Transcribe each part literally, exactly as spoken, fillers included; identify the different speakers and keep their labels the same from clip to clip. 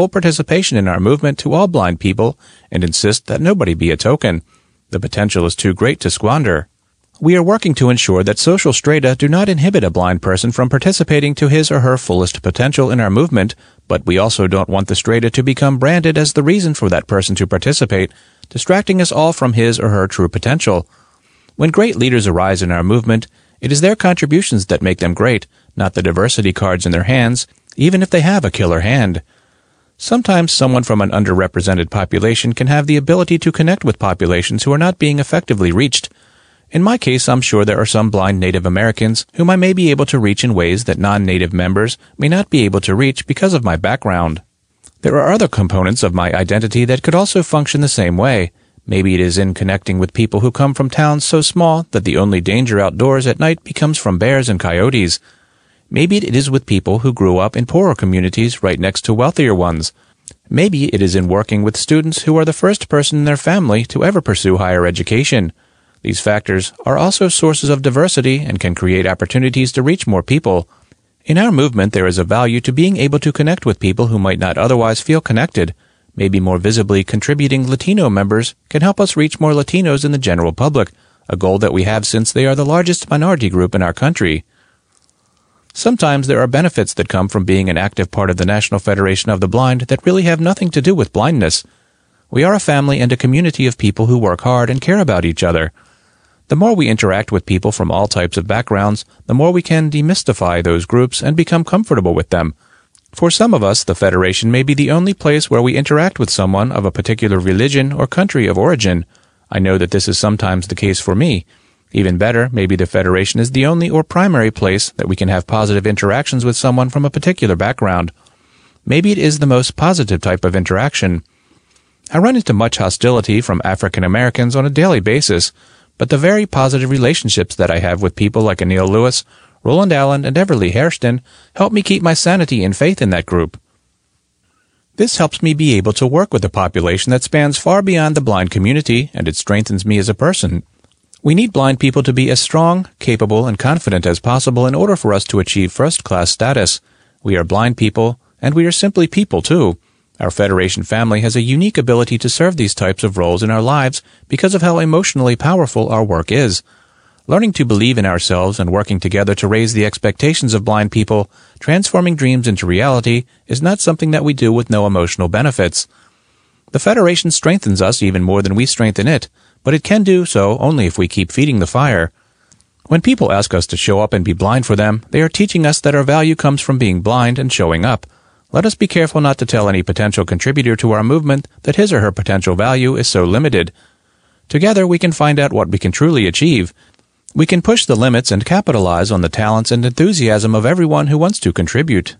Speaker 1: full participation in our movement to all blind people and insist that nobody be a token. The potential is too great to squander. We are working to ensure that social strata do not inhibit a blind person from participating to his or her fullest potential in our movement, but we also don't want the strata to become branded as the reason for that person to participate, distracting us all from his or her true potential. When great leaders arise in our movement, it is their contributions that make them great, not the diversity cards in their hands, even if they have a killer hand. Sometimes someone from an underrepresented population can have the ability to connect with populations who are not being effectively reached. In my case, I'm sure there are some blind Native Americans whom I may be able to reach in ways that non-Native members may not be able to reach because of my background. There are other components of my identity that could also function the same way. Maybe it is in connecting with people who come from towns so small that the only danger outdoors at night becomes from bears and coyotes. Maybe it is with people who grew up in poorer communities right next to wealthier ones. Maybe it is in working with students who are the first person in their family to ever pursue higher education. These factors are also sources of diversity and can create opportunities to reach more people. In our movement, there is a value to being able to connect with people who might not otherwise feel connected. Maybe more visibly contributing Latino members can help us reach more Latinos in the general public, a goal that we have since they are the largest minority group in our country. Sometimes there are benefits that come from being an active part of the National Federation of the Blind that really have nothing to do with blindness. We are a family and a community of people who work hard and care about each other. The more we interact with people from all types of backgrounds, the more we can demystify those groups and become comfortable with them. For some of us, the Federation may be the only place where we interact with someone of a particular religion or country of origin. I know that this is sometimes the case for me. Even better, maybe the Federation is the only or primary place that we can have positive interactions with someone from a particular background. Maybe it is the most positive type of interaction. I run into much hostility from African Americans on a daily basis, but the very positive relationships that I have with people like Anil Lewis, Roland Allen, and Everly Hairston help me keep my sanity and faith in that group. This helps me be able to work with a population that spans far beyond the blind community, and it strengthens me as a person. We need blind people to be as strong, capable, and confident as possible in order for us to achieve first-class status. We are blind people, and we are simply people, too. Our Federation family has a unique ability to serve these types of roles in our lives because of how emotionally powerful our work is. Learning to believe in ourselves and working together to raise the expectations of blind people, transforming dreams into reality, is not something that we do with no emotional benefits. The Federation strengthens us even more than we strengthen it, but it can do so only if we keep feeding the fire. When people ask us to show up and be blind for them, they are teaching us that our value comes from being blind and showing up. Let us be careful not to tell any potential contributor to our movement that his or her potential value is so limited. Together we can find out what we can truly achieve. We can push the limits and capitalize on the talents and enthusiasm of everyone who wants to contribute.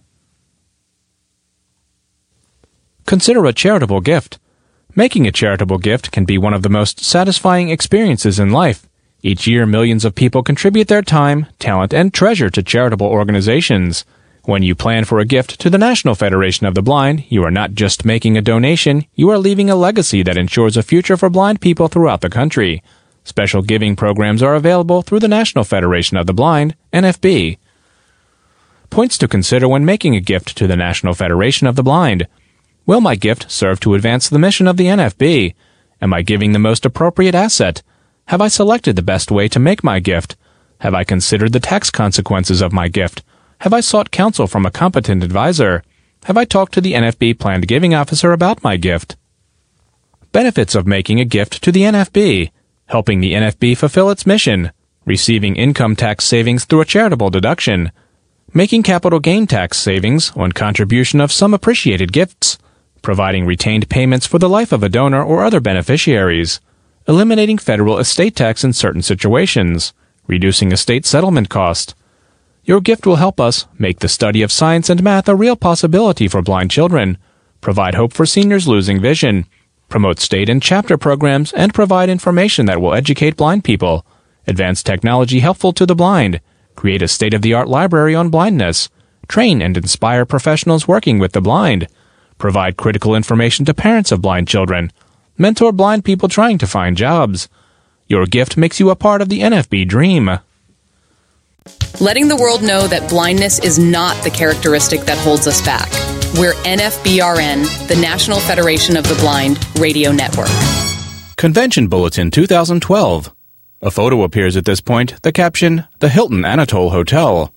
Speaker 1: Consider a charitable gift. Making a charitable gift can be one of the most satisfying experiences in life. Each year, millions of people contribute their time, talent, and treasure to charitable organizations. When you plan for a gift to the National Federation of the Blind, you are not just making a donation, you are leaving a legacy that ensures a future for blind people throughout the country. Special giving programs are available through the National Federation of the Blind, N F B. Points to consider when making a gift to the National Federation of the Blind. Will my gift serve to advance the mission of the N F B? Am I giving the most appropriate asset? Have I selected the best way to make my gift? Have I considered the tax consequences of my gift? Have I sought counsel from a competent advisor? Have I talked to the N F B planned giving officer about my gift? Benefits of making a gift to the N F B. Helping the N F B fulfill its mission. Receiving income tax savings through a charitable deduction. Making capital gain tax savings on contribution of some appreciated gifts. Providing retained payments for the life of a donor or other beneficiaries. Eliminating federal estate tax in certain situations. Reducing estate settlement cost. Your gift will help us make the study of science and math a real possibility for blind children, provide hope for seniors losing vision, promote state and chapter programs, and provide information that will educate blind people, advance technology helpful to the blind, create a state-of-the-art library on blindness, train and inspire professionals working with the blind, provide critical information to parents of blind children, mentor blind people trying to find jobs. Your gift makes you a part of the N F B dream.
Speaker 2: Letting the world know that blindness is not the characteristic that holds us back. We're N F B R N, the National Federation of the Blind Radio Network.
Speaker 1: Convention Bulletin twenty twelve. A photo appears at this point, the caption, The Hilton Anatole Hotel.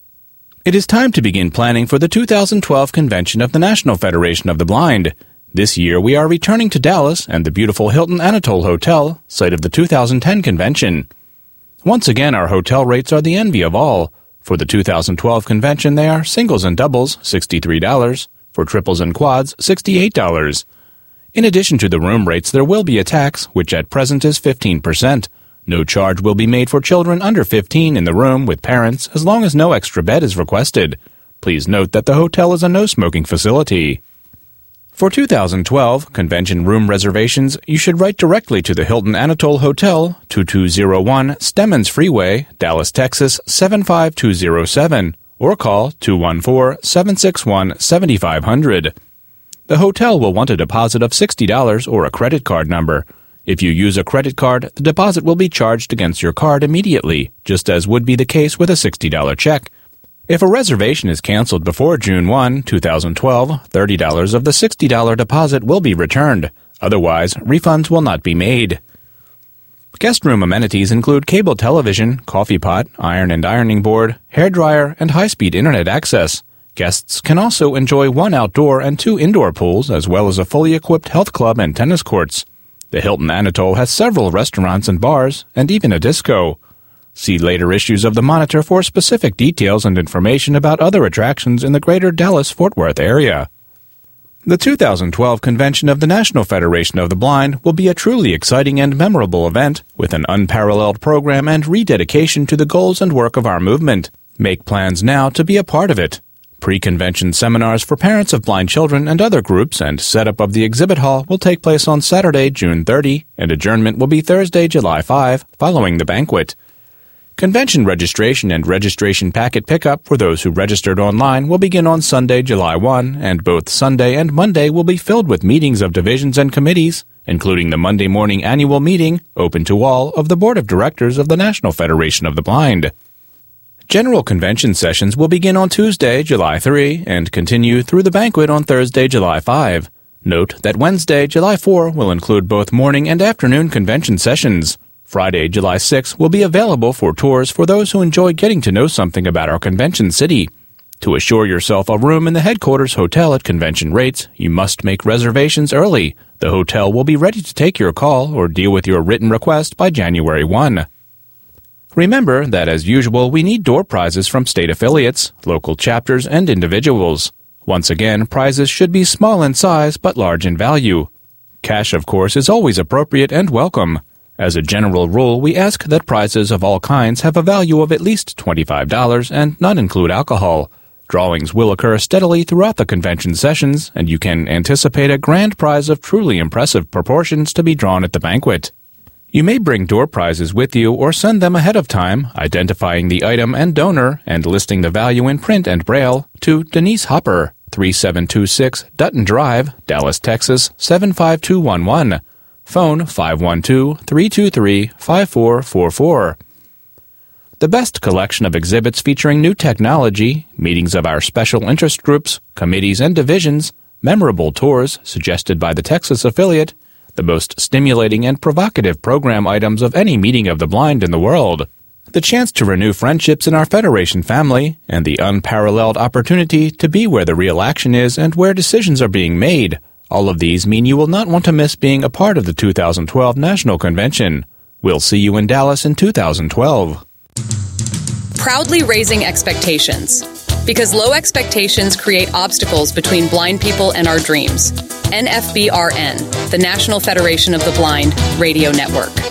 Speaker 1: It is time to begin planning for the two thousand twelve convention of the National Federation of the Blind. This year we are returning to Dallas and the beautiful Hilton Anatole Hotel, site of the two thousand ten convention. Once again, our hotel rates are the envy of all. For the two thousand twelve convention, they are singles and doubles, sixty-three dollars. For triples and quads, sixty-eight dollars. In addition to the room rates, there will be a tax, which at present is fifteen percent. No charge will be made for children under fifteen in the room with parents as long as no extra bed is requested. Please note that the hotel is a no-smoking facility. For two thousand twelve convention room reservations, you should write directly to the Hilton Anatole Hotel, two two zero one Stemmons Freeway, Dallas, Texas seven five two zero seven, or call two one four, seven six one, seven five zero zero. The hotel will want a deposit of sixty dollars or a credit card number. If you use a credit card, the deposit will be charged against your card immediately, just as would be the case with a sixty dollars check. If a reservation is canceled before June first, two thousand twelve, thirty dollars of the sixty dollars deposit will be returned. Otherwise, refunds will not be made. Guest room amenities include cable television, coffee pot, iron and ironing board, hairdryer, and high-speed internet access. Guests can also enjoy one outdoor and two indoor pools, as well as a fully equipped health club and tennis courts. The Hilton Anatole has several restaurants and bars, and even a disco. See later issues of the Monitor for specific details and information about other attractions in the greater Dallas-Fort Worth area. The two thousand twelve convention of the National Federation of the Blind will be a truly exciting and memorable event with an unparalleled program and rededication to the goals and work of our movement. Make plans now to be a part of it. Pre-convention seminars for parents of blind children and other groups and setup of the exhibit hall will take place on Saturday, June thirtieth, and adjournment will be Thursday, July fifth, following the banquet. Convention registration and registration packet pickup for those who registered online will begin on Sunday, July first, and both Sunday and Monday will be filled with meetings of divisions and committees, including the Monday morning annual meeting, open to all, of the Board of Directors of the National Federation of the Blind. General convention sessions will begin on Tuesday, July third, and continue through the banquet on Thursday, July fifth. Note that Wednesday, July fourth will include both morning and afternoon convention sessions. Friday, July sixth will be available for tours for those who enjoy getting to know something about our convention city. To assure yourself a room in the headquarters hotel at convention rates, you must make reservations early. The hotel will be ready to take your call or deal with your written request by January first. Remember that, as usual, we need door prizes from state affiliates, local chapters, and individuals. Once again, prizes should be small in size but large in value. Cash, of course, is always appropriate and welcome. As a general rule, we ask that prizes of all kinds have a value of at least twenty-five dollars and not include alcohol. Drawings will occur steadily throughout the convention sessions, and you can anticipate a grand prize of truly impressive proportions to be drawn at the banquet. You may bring door prizes with you or send them ahead of time, identifying the item and donor and listing the value in print and braille to Denise Hopper, three seven two six Dutton Drive, Dallas, Texas seven five two one one. Phone five one two, three two three, five four four four. The best collection of exhibits featuring new technology, meetings of our special interest groups, committees and divisions, memorable tours suggested by the Texas affiliate, the most stimulating and provocative program items of any meeting of the blind in the world, the chance to renew friendships in our Federation family, and the unparalleled opportunity to be where the real action is and where decisions are being made. All of these mean you will not want to miss being a part of the two thousand twelve National Convention. We'll see you in Dallas in two thousand twelve.
Speaker 2: Proudly raising expectations. Because low expectations create obstacles between blind people and our dreams. N F B R N, the National Federation of the Blind Radio Network.